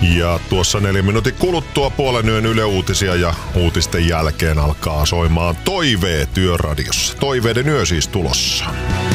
Ja tuossa 4 minuutin kuluttua puolen yön Yle Uutisia ja uutisten jälkeen alkaa soimaan Toiveet Yöradiossa. Toiveiden yö siis tulossa.